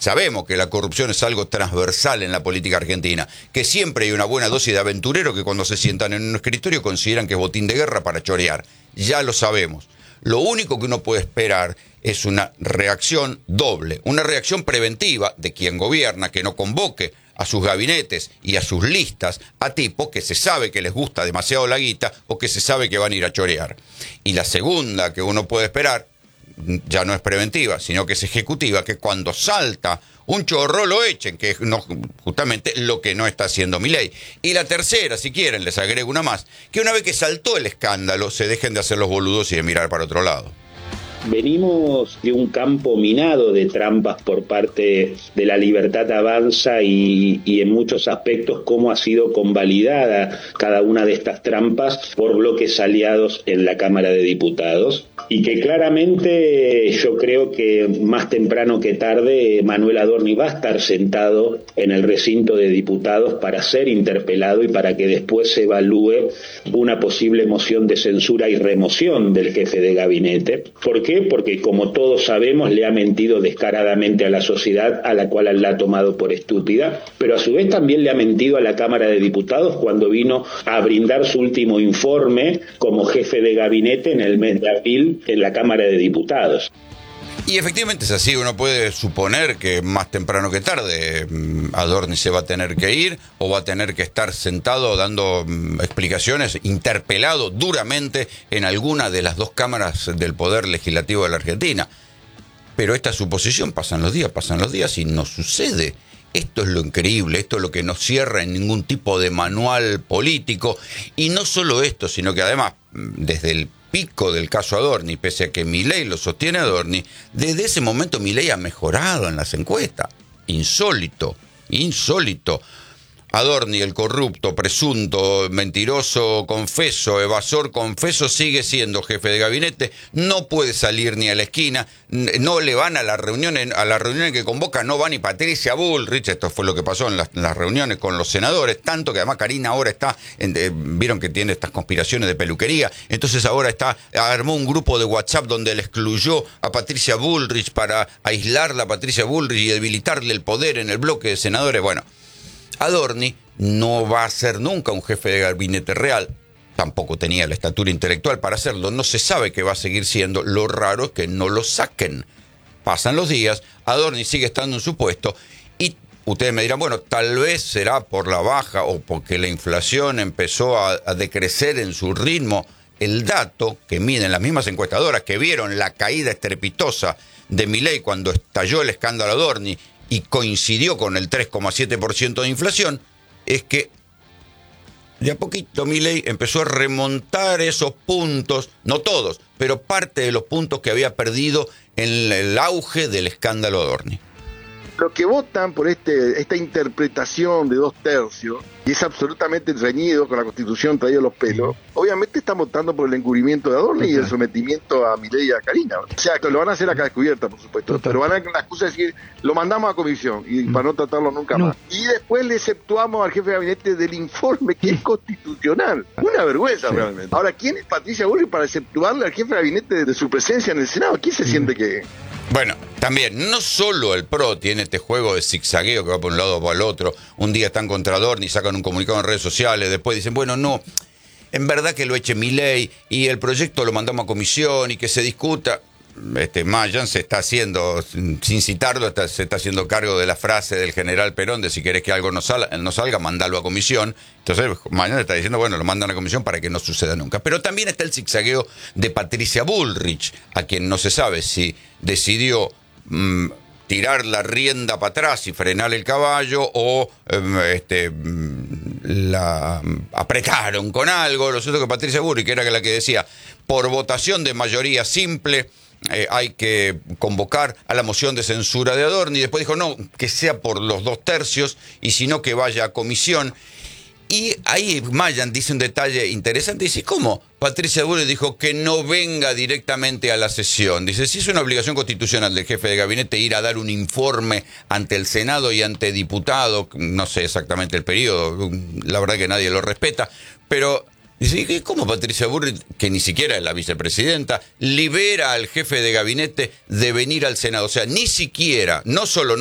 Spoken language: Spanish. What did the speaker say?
Sabemos que la corrupción es algo transversal en la política argentina, que siempre hay una buena dosis de aventureros que cuando se sientan en un escritorio consideran que es botín de guerra para chorear. Ya lo sabemos. Lo único que uno puede esperar es una reacción doble, una reacción preventiva de quien gobierna, que no convoque a sus gabinetes y a sus listas a tipos que se sabe que les gusta demasiado la guita o que se sabe que van a ir a chorear. Y la segunda que uno puede esperar, ya no es preventiva, sino que es ejecutiva, que cuando salta un chorro lo echen, que es justamente lo que no está haciendo Milei. Y la tercera, si quieren, les agrego una más, que una vez que saltó el escándalo, se dejen de hacer los boludos y de mirar para otro lado. Venimos de un campo minado de trampas por parte de La Libertad Avanza y en muchos aspectos cómo ha sido convalidada cada una de estas trampas por bloques aliados en la Cámara de Diputados y que claramente yo creo que más temprano que tarde Manuel Adorni va a estar sentado en el recinto de diputados para ser interpelado y para que después se evalúe una posible moción de censura y remoción del jefe de gabinete. ¿Por qué? Porque como todos sabemos le ha mentido descaradamente a la sociedad a la cual la ha tomado por estúpida, pero a su vez también le ha mentido a la Cámara de Diputados cuando vino a brindar su último informe como jefe de gabinete en el mes de abril en la Cámara de Diputados. Y efectivamente es así, uno puede suponer que más temprano que tarde Adorni se va a tener que ir o va a tener que estar sentado dando explicaciones, interpelado duramente en alguna de las dos cámaras del Poder Legislativo de la Argentina. Pero esta suposición, pasan los días y no sucede. Esto es lo increíble, esto es lo que no cierra en ningún tipo de manual político. Y no solo esto, sino que además, desde el pico del caso Adorni, pese a que Milei lo sostiene Adorni, desde ese momento Milei ha mejorado en las encuestas. Insólito. Adorni, el corrupto, presunto, mentiroso, confeso, evasor, confeso, sigue siendo jefe de gabinete, no puede salir ni a la esquina, no le van a las reuniones que convoca, no va ni Patricia Bullrich. Esto fue lo que pasó en las reuniones con los senadores, tanto que además Karina ahora está, vieron que tiene estas conspiraciones de peluquería, entonces ahora armó un grupo de WhatsApp donde le excluyó a Patricia Bullrich para aislarla a Patricia Bullrich y debilitarle el poder en el bloque de senadores. Bueno, Adorni no va a ser nunca un jefe de gabinete real, tampoco tenía la estatura intelectual para hacerlo, no se sabe que va a seguir siendo, lo raro es que no lo saquen. Pasan los días, Adorni sigue estando en su puesto y ustedes me dirán, bueno, tal vez será por la baja o porque la inflación empezó a decrecer en su ritmo. El dato que miden las mismas encuestadoras que vieron la caída estrepitosa de Milei cuando estalló el escándalo Adorni y coincidió con el 3,7% de inflación, es que de a poquito Milei empezó a remontar esos puntos, no todos, pero parte de los puntos que había perdido en el auge del escándalo Adorni. Los que votan por esta interpretación de 2/3, y es absolutamente reñido con la Constitución traído los pelos, obviamente están votando por el encubrimiento de Adorni y el sometimiento a Milei y a Karina. O sea, que lo van a hacer acá descubierta, por supuesto, pero van a dar la excusa de decir, lo mandamos a comisión, y para no tratarlo nunca más. Y después le exceptuamos al jefe de gabinete del informe, que es constitucional. Una vergüenza, realmente. Ahora, ¿quién es Patricia Bullrich para exceptuarle al jefe de gabinete de su presencia en el Senado? ¿Quién se siente que...? Bueno, también, no solo el PRO tiene este juego de zigzagueo que va por un lado o por el otro. Un día están contra Adorni, sacan un comunicado en redes sociales, después dicen, bueno, no, en verdad que lo eche Milei y el proyecto lo mandamos a comisión y que se discuta. Mayan se está haciendo, sin citarlo, se está haciendo cargo de la frase del general Perón de si querés que algo no salga, mandalo a comisión. Entonces Mayan está diciendo, bueno, lo mandan a comisión para que no suceda nunca. Pero también está el zigzagueo de Patricia Bullrich, a quien no se sabe si decidió tirar la rienda para atrás y frenar el caballo o la apretaron con algo. Lo cierto que Patricia Bullrich, que era la que decía, por votación de mayoría simple, hay que convocar a la moción de censura de Adorni. Después dijo, no, que sea por los 2/3 y si no que vaya a comisión. Y ahí Mayan dice un detalle interesante, dice, ¿cómo? Patricia Bullrich dijo que no venga directamente a la sesión. Dice, si es una obligación constitucional del jefe de gabinete ir a dar un informe ante el Senado y ante diputados, no sé exactamente el periodo, la verdad que nadie lo respeta, pero... Dice, ¿cómo Patricia Bullrich, que ni siquiera es la vicepresidenta, libera al jefe de gabinete de venir al Senado? O sea, ni siquiera, no solo